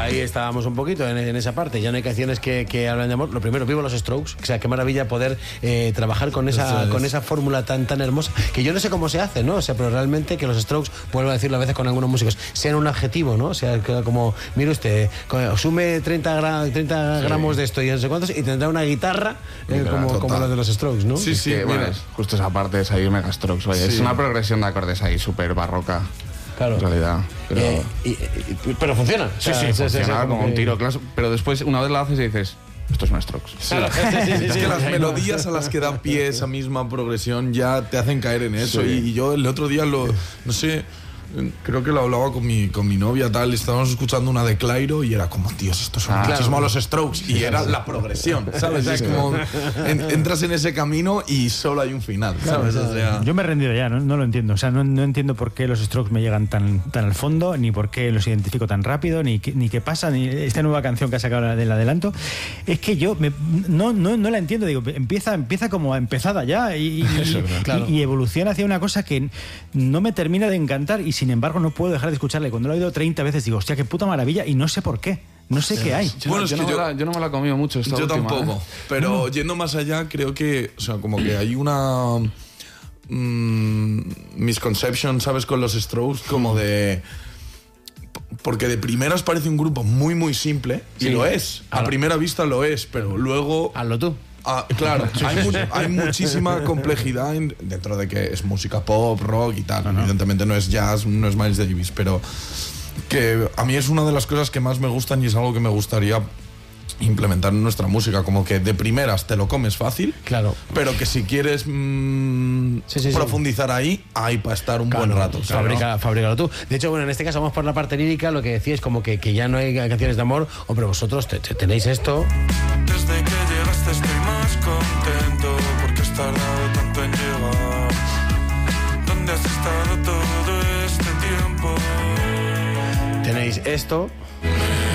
ahí estábamos un poquito en esa parte. Ya no hay canciones que hablan de amor. Lo primero, vivo los Strokes. O sea, qué maravilla poder trabajar con esa fórmula tan hermosa, que yo no sé cómo se hace, ¿no? O sea, pero realmente que los Strokes, vuelvo a decirlo a veces con algunos músicos, sean un adjetivo, ¿no? O sea, como, mire usted, sume 30 gramos de esto y no sé cuántos, y tendrá una guitarra como la de los Strokes, ¿no? Sí, sí, bueno, justo esa parte es ahí Mega Strokes, vaya. Sí. Es una progresión de acordes ahí súper barroca. Claro. En realidad. Pero funciona. Sí, funciona como un tiro, claro. Pero después, una vez la haces y dices, esto es Strokes. Sí. Es que las melodías a las que da pie esa misma progresión ya te hacen caer en eso. Sí. Y yo el otro día no sé, creo que lo hablaba con mi novia, tal, estábamos escuchando una de Clairo y era como, Dios, estos son muchísimo los Strokes, y era la progresión, ¿sabes? Es como, entras en ese camino y solo hay un final, ¿sabes? O sea, yo me he rendido ya, no lo entiendo, o sea, no entiendo por qué los Strokes me llegan tan al fondo, ni por qué los identifico tan rápido, ni qué pasa, ni esta nueva canción que ha sacado del adelanto, es que yo no la entiendo, digo, empieza como empezada ya y evoluciona hacia una cosa que no me termina de encantar, y sin embargo no puedo dejar de escucharle. Cuando lo he oído 30 veces digo, hostia, qué puta maravilla, y no sé por qué. No sé qué hay. Yo no me la he comido mucho esta última. Yo tampoco. Pero yendo más allá, creo que, o sea, como que hay una misconception, ¿sabes? Con los Strokes, como de... Porque de primeras parece un grupo muy, muy simple, y lo es. A primera vista lo es, pero luego... Hazlo tú. Claro, hay muchísima complejidad dentro de que es música pop, rock y tal. Evidentemente no es jazz, no es Miles Davis, pero que a mí es una de las cosas que más me gustan y es algo que me gustaría implementar en nuestra música, como que de primeras te lo comes fácil, claro, pero que si quieres profundizar ahí para estar un buen rato. Fabrícalo tú. De hecho, bueno, en este caso vamos por la parte lírica, lo que decíais como que ya no hay canciones de amor. Hombre, vosotros tenéis esto. Desde que llegaste estoy más contento porque has tardado tanto en llegar. ¿Dónde has estado todo este tiempo? Tenéis esto.